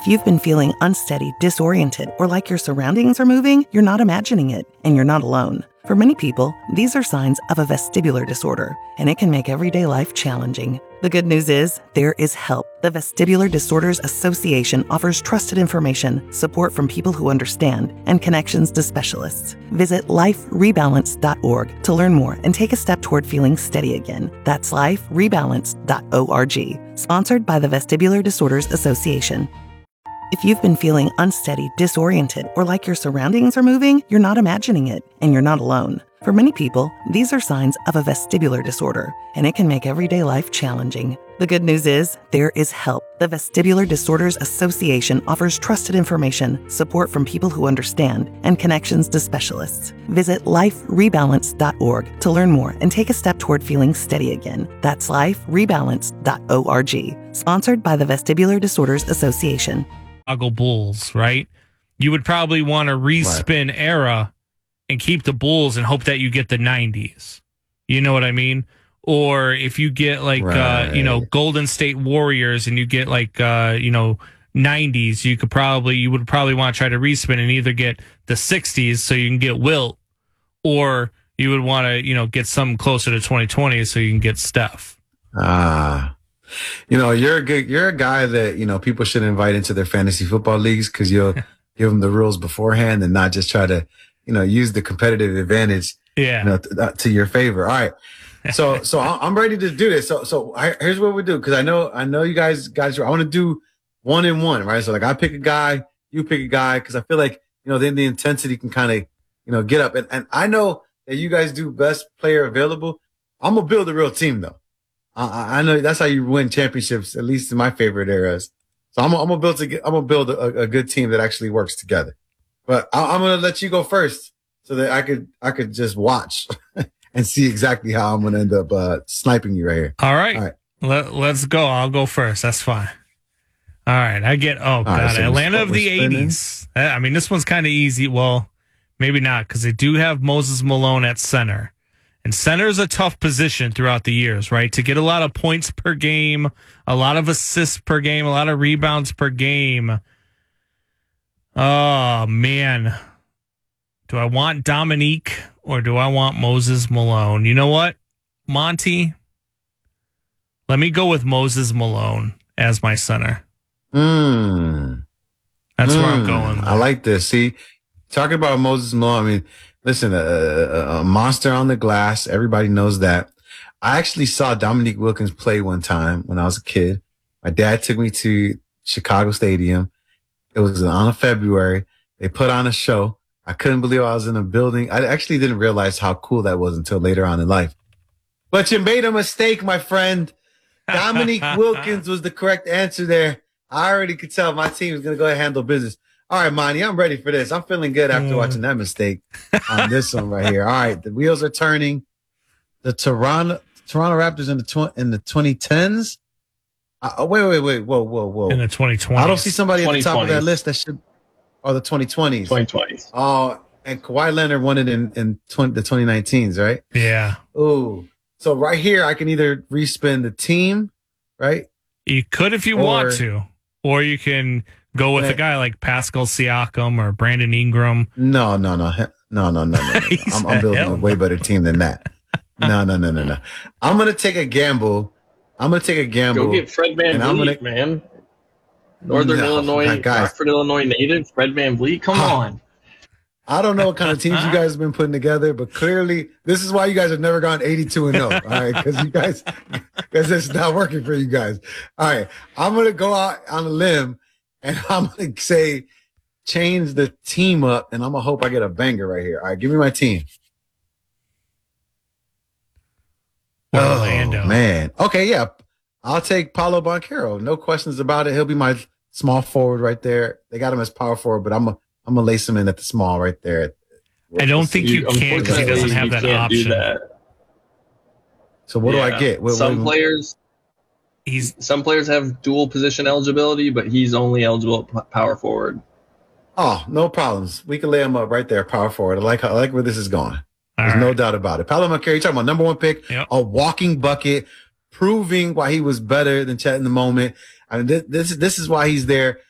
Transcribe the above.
If you've been feeling unsteady, disoriented, or like your surroundings are moving, you're not imagining it, and you're not alone. For many people, these are signs of a vestibular disorder, and it can make everyday life challenging. The good news is, there is help. The Vestibular Disorders Association offers trusted information, support from people who understand, and connections to specialists. Visit liferebalance.org to learn more and take a step toward feeling steady again. That's liferebalance.org. Sponsored by the Vestibular Disorders Association. If you've been feeling unsteady, disoriented, or like your surroundings are moving, you're not imagining it, and you're not alone. For many people, these are signs of a vestibular disorder, and it can make everyday life challenging. The good news is, there is help. The Vestibular Disorders Association offers trusted information, support from people who understand, and connections to specialists. Visit liferebalance.org to learn more and take a step toward feeling steady again. That's liferebalance.org. Sponsored by the Vestibular Disorders Association. Chicago Bulls, right? You would probably want to respin era and keep the Bulls and hope that you get the 90s. You know what I mean? Or if you get like, Golden State Warriors and you get like, 90s, you would probably want to try to respin and either get the 60s so you can get Wilt, or you would want to, get something closer to 2020 so you can get Steph. You're a guy that, people should invite into their fantasy football leagues because you'll give them the rules beforehand and not just try to, use the competitive advantage, to your favor. All right. So I'm ready to do this. So here's what we do. Cause I know you guys, I want to do 1-1, right? So like I pick a guy, you pick a guy. Cause I feel like, then the intensity can kind of, get up. And I know that you guys do best player available. I'm going to build a real team though. I know that's how you win championships, at least in my favorite eras. So I'm gonna build a good team that actually works together. But I'm gonna let you go first so that I could just watch and see exactly how I'm gonna end up sniping you right here. All right. Let's go. I'll go first. That's fine. All right. Atlanta of the 80s. I mean, this one's kind of easy. Well, maybe not, because they do have Moses Malone at center. And center is a tough position throughout the years, right? To get a lot of points per game, a lot of assists per game, a lot of rebounds per game. Oh, man. Do I want Dominique or do I want Moses Malone? You know what, Monty? Let me go with Moses Malone as my center. That's where I'm going with. I like this. See, talking about Moses Malone, I mean, listen, a monster on the glass. Everybody knows that. I actually saw Dominique Wilkins play one time when I was a kid. My dad took me to Chicago Stadium. It was on a February. They put on a show. I couldn't believe I was in a building. I actually didn't realize how cool that was until later on in life. But you made a mistake, my friend. Dominique Wilkins was the correct answer there. I already could tell my team was going to go ahead and handle business. All right, Monty, I'm ready for this. I'm feeling good after watching that mistake on this one right here. All right, the wheels are turning. The Toronto Raptors in the 2010s. Wait. Whoa. In the 2020s. I don't see somebody at the top of that list that should. Oh, the 2020s. 2020s. Oh, and Kawhi Leonard won it in the 2019s, right? Yeah. Ooh. So right here, I can either respin the team, right? You could if you want to, or you can go with a guy like Pascal Siakam or Brandon Ingram. No. I'm building a way better team than that. No. I'm going to take a gamble. Go get Fred VanVleet, man. Northern Illinois, Rockford, Illinois native, Fred VanVleet. Come on. I don't know what kind of teams you guys have been putting together, but clearly this is why you guys have never gone 82-0. All right, because it's not working for you guys. All right, I'm going to go out on a limb and I'm going to say change the team up, and I'm going to hope I get a banger right here. All right, give me my team. Orlando. Oh, man. Okay, yeah. I'll take Paolo Banchero. No questions about it. He'll be my small forward right there. They got him as power forward, but I'm going to lace him in at the small right there. I don't think you can because he doesn't have that option. So what do I get? Some players have dual position eligibility, but he's only eligible at power forward. Oh, no problems. We can lay him up right there, power forward. I like where this is going. There's no doubt about it. Paolo Banchero, you're talking about number one pick, a walking bucket, proving why he was better than Chet in the moment. I mean, this is why he's there.